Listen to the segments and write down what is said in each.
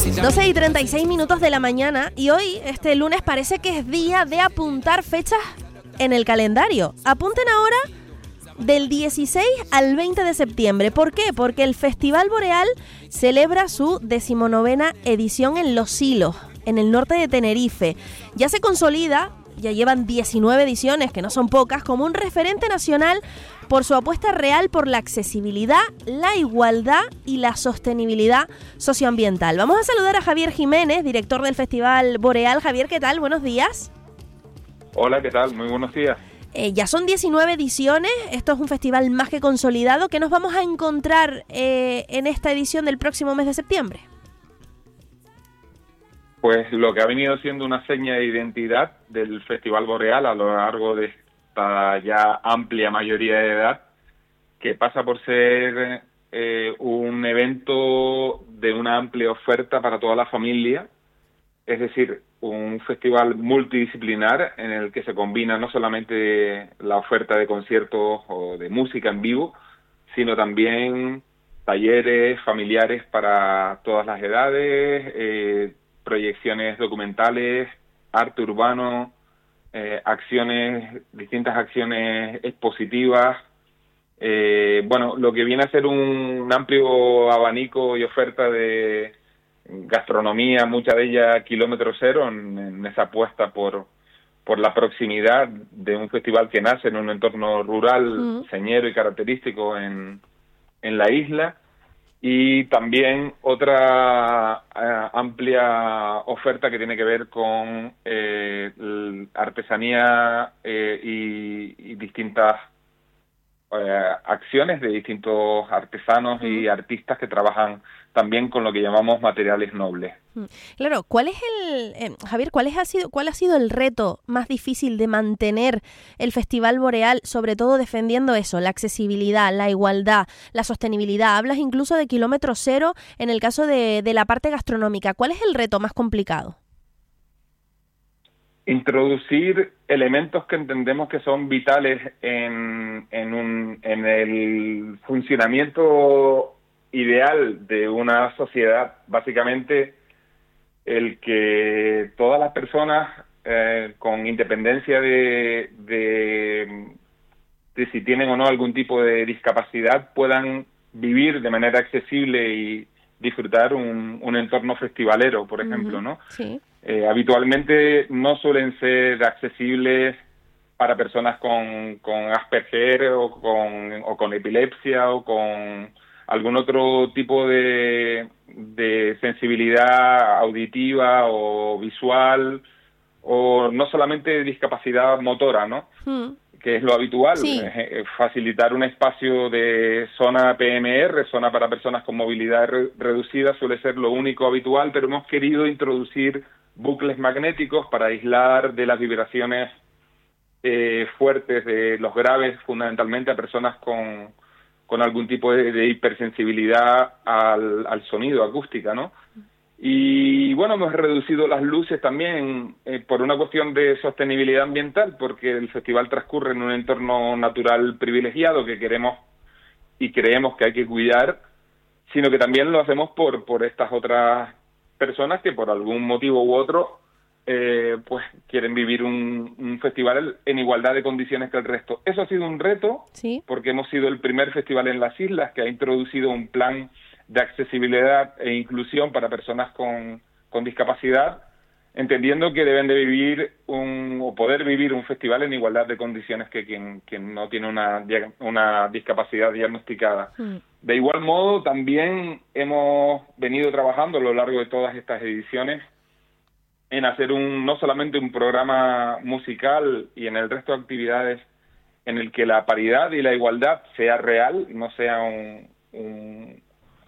12:36 de la mañana y hoy, este lunes, parece que es día de apuntar fechas en el calendario. Apunten ahora del 16 al 20 de septiembre. ¿Por qué? Porque el Festival Boreal celebra su 19ª edición en Los Silos, en el norte de Tenerife. Ya se consolida, ya llevan 19 ediciones, que no son pocas, como un referente nacional por su apuesta real por la accesibilidad, la igualdad y la sostenibilidad socioambiental. Vamos a saludar a Javier Jiménez, director del Festival Boreal. Javier, ¿qué tal? Buenos días. Hola, ¿qué tal? Muy buenos días. Ya son 19 ediciones, esto es un festival más que consolidado. ¿Qué nos vamos a encontrar en esta edición del próximo mes de septiembre? Pues lo que ha venido siendo una seña de identidad del Festival Boreal a lo largo de esta ya amplia mayoría de edad, que pasa por ser un evento de una amplia oferta para toda la familia, es decir, un festival multidisciplinar en el que se combina no solamente la oferta de conciertos o de música en vivo, sino también talleres familiares para todas las edades, proyecciones documentales, arte urbano, distintas acciones expositivas. Bueno, lo que viene a ser un amplio abanico y oferta de gastronomía, mucha de ella kilómetro cero, en esa apuesta por la proximidad de un festival que nace en un entorno rural, señero y característico en la isla. Y también otra amplia oferta que tiene que ver con artesanía y distintas acciones de distintos artesanos y artistas que trabajan también con lo que llamamos materiales nobles. Claro, Javier, cuál ha sido el reto más difícil de mantener el Festival Boreal, sobre todo defendiendo eso, la accesibilidad, la igualdad, la sostenibilidad? Hablas incluso de kilómetro cero en el caso de la parte gastronómica. ¿Cuál es el reto más complicado? Introducir elementos que entendemos que son vitales en el funcionamiento ideal de una sociedad, básicamente el que todas las personas, con independencia de si tienen o no algún tipo de discapacidad, puedan vivir de manera accesible y disfrutar un entorno festivalero, por ejemplo, ¿no? Sí. Habitualmente no suelen ser accesibles para personas con Asperger o con epilepsia o con algún otro tipo de sensibilidad auditiva o visual, o no solamente discapacidad motora, ¿no? Que es lo habitual. Sí. Facilitar un espacio de zona PMR, zona para personas con movilidad reducida, suele ser lo único habitual, pero hemos querido introducir bucles magnéticos para aislar de las vibraciones fuertes, de los graves, fundamentalmente a personas con algún tipo de hipersensibilidad al sonido, acústica, ¿no? Y bueno, hemos reducido las luces también por una cuestión de sostenibilidad ambiental, porque el festival transcurre en un entorno natural privilegiado que queremos y creemos que hay que cuidar, sino que también lo hacemos por estas otras personas que por algún motivo u otro pues quieren vivir un festival en igualdad de condiciones que el resto. Eso ha sido un reto, ¿Sí? Porque hemos sido el primer festival en las islas que ha introducido un plan de accesibilidad e inclusión para personas con discapacidad, entendiendo que deben de vivir o poder vivir un festival en igualdad de condiciones que quien no tiene una discapacidad diagnosticada. De igual modo, también hemos venido trabajando a lo largo de todas estas ediciones en hacer no solamente un programa musical y en el resto de actividades en el que la paridad y la igualdad sea real, no sea un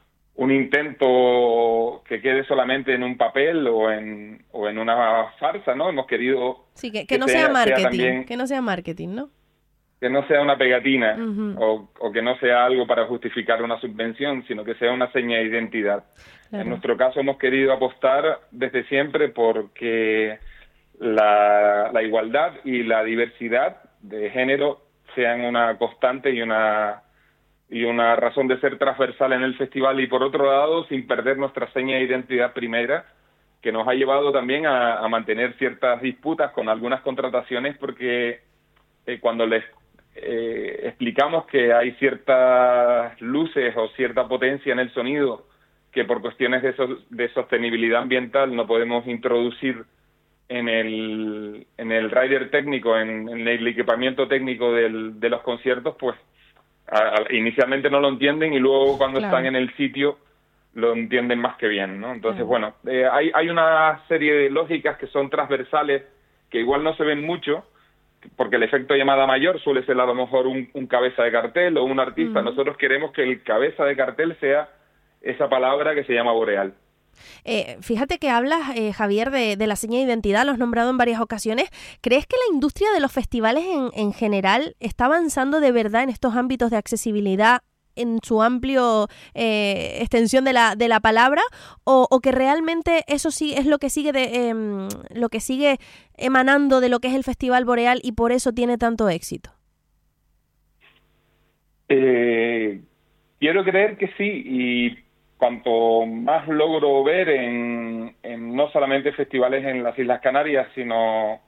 intento que quede solamente en un papel o en una farsa, ¿no? Hemos querido que no sea marketing, que no sea marketing, ¿no? Que no sea una pegatina o que no sea algo para justificar una subvención, sino que sea una seña de identidad. Claro. En nuestro caso hemos querido apostar desde siempre porque la igualdad y la diversidad de género sean una constante y y una razón de ser transversal en el festival, y por otro lado, sin perder nuestra seña de identidad primera, que nos ha llevado también a mantener ciertas disputas con algunas contrataciones, porque cuando les explicamos que hay ciertas luces o cierta potencia en el sonido que por cuestiones de sostenibilidad ambiental no podemos introducir en el rider técnico, en el equipamiento técnico de los conciertos, pues inicialmente no lo entienden y luego cuando están en el sitio lo entienden más que bien, ¿no? Entonces, bueno, hay una serie de lógicas que son transversales, que igual no se ven mucho, porque el efecto llamada mayor suele ser a lo mejor un cabeza de cartel o un artista. Nosotros queremos que el cabeza de cartel sea esa palabra que se llama boreal. Fíjate que hablas, Javier, de la seña de identidad, lo has nombrado en varias ocasiones. ¿Crees que la industria de los festivales en general está avanzando de verdad en estos ámbitos de accesibilidad en su amplio extensión de la palabra, o que realmente eso sí es lo que sigue emanando de lo que es el Festival Boreal y por eso tiene tanto éxito? Quiero creer que sí, y cuanto más logro ver en no solamente festivales en las Islas Canarias, sino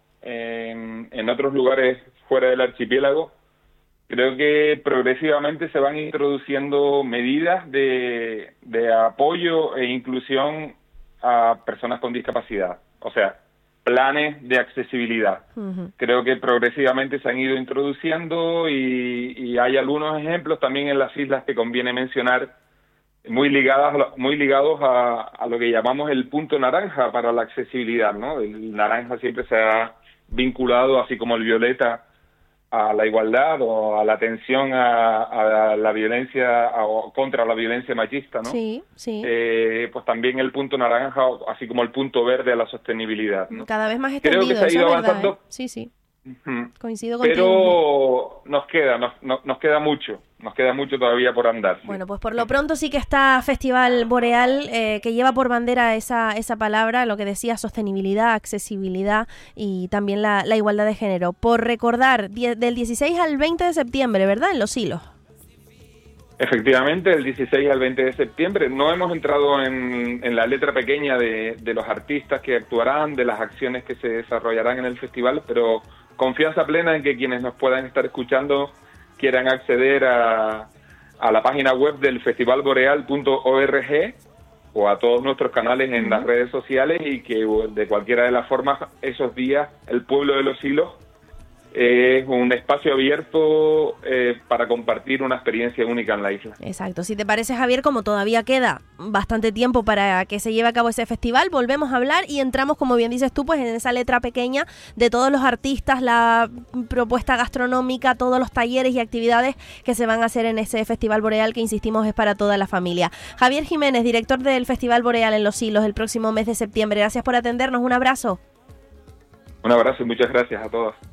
en otros lugares fuera del archipiélago, creo que progresivamente se van introduciendo medidas de apoyo e inclusión a personas con discapacidad, o sea, planes de accesibilidad. Creo que progresivamente se han ido introduciendo y hay algunos ejemplos también en las islas que conviene mencionar, muy ligados a lo que llamamos el punto naranja para la accesibilidad, ¿no? El naranja siempre se ha vinculado, así como el violeta, a la igualdad o a la atención a la violencia o contra la violencia machista, ¿no? Sí. Pues también el punto naranja, así como el punto verde a la sostenibilidad, ¿no? Cada vez más extendido. Creo que se ha ido avanzando. ¿Verdad? Sí. Coincido contigo. Pero nos queda mucho todavía por andar. ¿Sí? Bueno, pues por lo pronto sí que está Festival Boreal, que lleva por bandera esa palabra, lo que decía, sostenibilidad, accesibilidad y también la igualdad de género. Por recordar, del 16 al 20 de septiembre, ¿verdad? En Los Hilos. Efectivamente, del 16 al 20 de septiembre. No hemos entrado en la letra pequeña de los artistas que actuarán, de las acciones que se desarrollarán en el festival, pero confianza plena en que quienes nos puedan estar escuchando quieran acceder a la página web del festivalboreal.org o a todos nuestros canales en las redes sociales, y que de cualquiera de las formas esos días el pueblo de Los Hilos es un espacio abierto para compartir una experiencia única en la isla. Exacto. Si te parece, Javier, como todavía queda bastante tiempo para que se lleve a cabo ese festival, volvemos a hablar y entramos, como bien dices tú, pues en esa letra pequeña de todos los artistas, la propuesta gastronómica, todos los talleres y actividades que se van a hacer en ese Festival Boreal, que insistimos es para toda la familia. Javier Jiménez, director del Festival Boreal en Los Hilos el próximo mes de septiembre. Gracias por atendernos. Un abrazo. Un abrazo y muchas gracias a todos.